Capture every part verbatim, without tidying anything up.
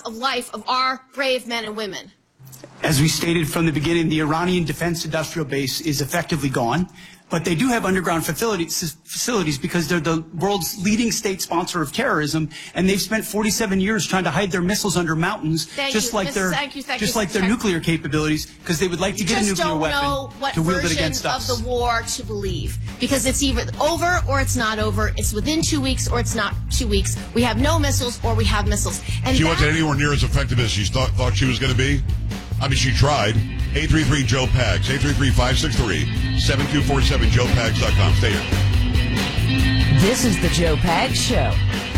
of life of our brave men and women. As we stated from the beginning, the Iranian defense industrial base is effectively gone. But they do have underground facilities, facilities because they're the world's leading state sponsor of terrorism, and they've spent forty-seven years trying to hide their missiles under mountains, thank just you. like Missus their Thank you, thank just you, like their thank nuclear capabilities, because they would like to you get a just nuclear don't weapon know what to wield it version against us. of the war to believe, because it's either over or it's not over. It's within two weeks or it's not two weeks. We have no missiles or we have missiles. And she that, wasn't anywhere near as effective as she thought thought she was going to be. I mean, she tried. eight three three, Joe Pags. eight three three, five six three, seven two four seven, joe pags dot com. Stay here. This is the Joe Pags Show.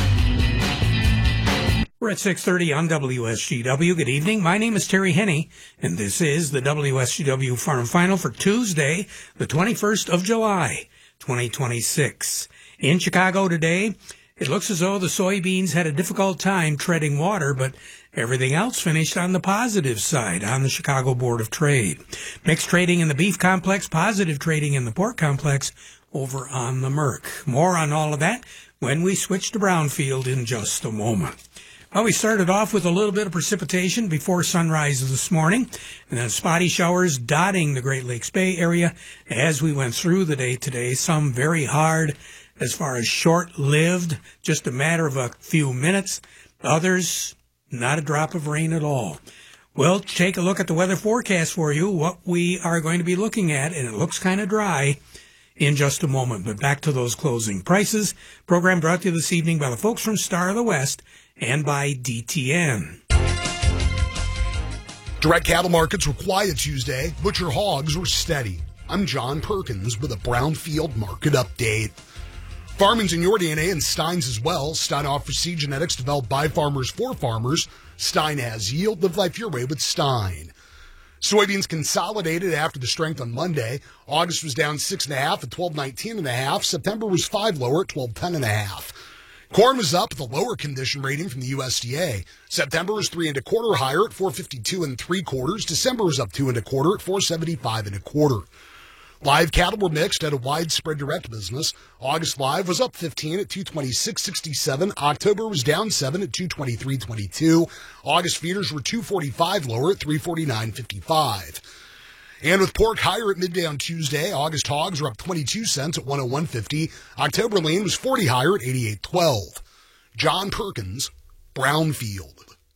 We're at six thirty on W S G W. Good evening. My name is Terry Henney, and this is the W S G W Farm Final for Tuesday, the twenty-first of July, twenty twenty-six. In Chicago today, it looks as though the soybeans had a difficult time treading water, but everything else finished on the positive side on the Chicago Board of Trade. Mixed trading in the beef complex, positive trading in the pork complex over on the Merc. More on all of that when we switch to Brownfield in just a moment. Well, we started off with a little bit of precipitation before sunrise this morning, and then spotty showers dotting the Great Lakes Bay area as we went through the day today. Some very hard as far as short-lived, just a matter of a few minutes. Others, not a drop of rain at all. We'll take a look at the weather forecast for you, what we are going to be looking at, and it looks kind of dry in just a moment. But back to those closing prices. Program brought to you this evening by the folks from Star of the West and by D T N. Direct cattle markets were quiet Tuesday. Butcher hogs were steady. I'm John Perkins with a Brownfield market update. Farming's in your D N A and Stein's as well. Stein offers seed genetics developed by farmers for farmers. Stein has yield. Live life your way with Stein. Soybeans consolidated after the strength on Monday. August was down six and a half at twelve nineteen and a half. September was five lower at twelve ten and a half. Corn was up with a lower condition rating from the U S D A. September was three and a quarter higher at four fifty-two and three quarters. December was up two and a quarter at four seventy-five and a quarter. Live cattle were mixed at a widespread direct business. August live was up fifteen at two twenty-six sixty-seven. October was down seven at two twenty-three twenty-two. August feeders were two forty-five lower at three forty-nine fifty-five. And with pork higher at midday on Tuesday, August hogs were up twenty-two cents at one oh one fifty. October lean was forty higher at eighty-eight twelve. John Perkins, Brownfield.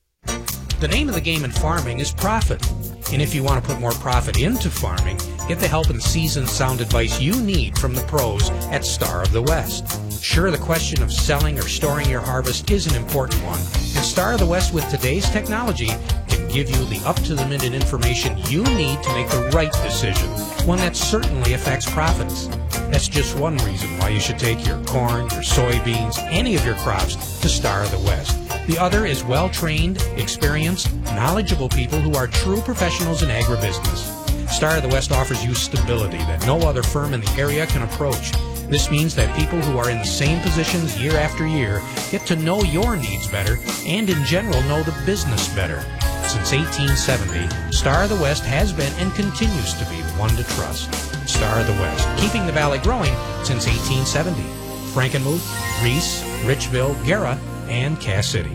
The name of the game in farming is profit. And if you want to put more profit into farming, get the help and seasoned sound advice you need from the pros at Star of the West. Sure, the question of selling or storing your harvest is an important one, and Star of the West with today's technology can give you the up-to-the-minute information you need to make the right decision, one that certainly affects profits. That's just one reason why you should take your corn, your soybeans, any of your crops to Star of the West. The other is well-trained, experienced, knowledgeable people who are true professionals in agribusiness. Star of the West offers you stability that no other firm in the area can approach. This means that people who are in the same positions year after year get to know your needs better and in general know the business better. Since eighteen seventy, Star of the West has been and continues to be the one to trust. Star of the West, keeping the valley growing since eighteen seventy. Frankenmuth, Reese, Richville, Guerra, and Cass City.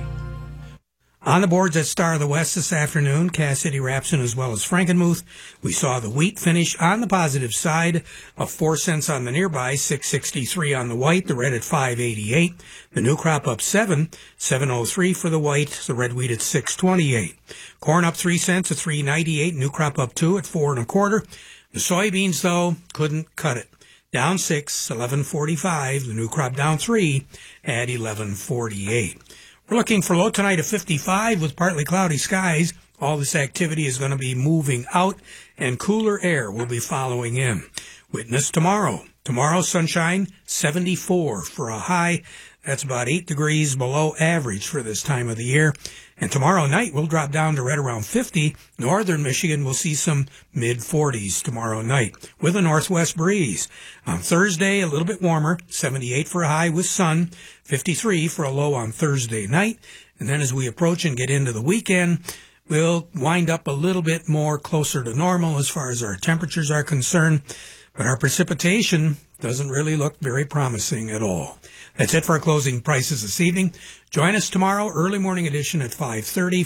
On the boards at Star of the West this afternoon, Cass City, Rapson, as well as Frankenmuth, we saw the wheat finish on the positive side of four cents on the nearby, six sixty-three on the white, the red at five eighty-eight. The new crop up seven, seven oh three for the white, the red wheat at six twenty-eight. Corn up three cents at three ninety-eight, new crop up two at four and a quarter. The soybeans, though, couldn't cut it. Down six, eleven forty-five, the new crop down three at eleven forty-eight. We're looking for low tonight of fifty-five with partly cloudy skies. All this activity is going to be moving out, and cooler air will be following in. Witness tomorrow. Tomorrow, sunshine, seventy-four for a high. That's about eight degrees below average for this time of the year. And tomorrow night, we'll drop down to right around fifty. Northern Michigan will see some mid forties tomorrow night with a northwest breeze. On Thursday, a little bit warmer, seventy-eight for a high with sun, fifty-three for a low on Thursday night. And then as we approach and get into the weekend, we'll wind up a little bit more closer to normal as far as our temperatures are concerned. But our precipitation doesn't really look very promising at all. That's it for our closing prices this evening. Join us tomorrow, early morning edition at five thirty.